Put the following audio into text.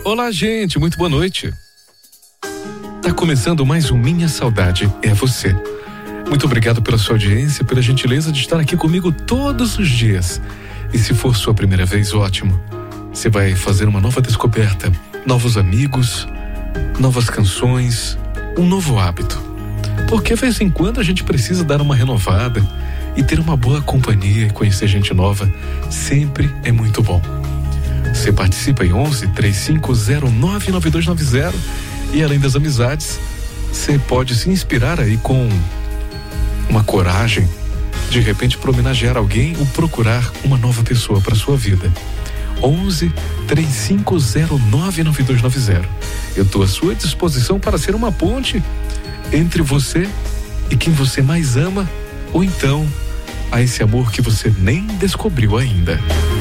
Olá, gente, muito boa noite. Tá começando mais um Minha Saudade é Você. Muito obrigado pela sua audiência, pela gentileza de estar aqui comigo todos os dias. E se for sua primeira vez, ótimo. Você vai fazer uma nova descoberta, novos amigos, novas canções, um novo hábito. Porque de vez em quando a gente precisa dar uma renovada e ter uma boa companhia e conhecer gente nova sempre é muito bom. Você participa em 11-3509-9290 e além das amizades, você pode se inspirar aí com uma coragem, de repente para homenagear alguém ou procurar uma nova pessoa para sua vida. 11-3509-9290. Eu estou à sua disposição para ser uma ponte entre você e quem você mais ama, ou então a esse amor que você nem descobriu ainda.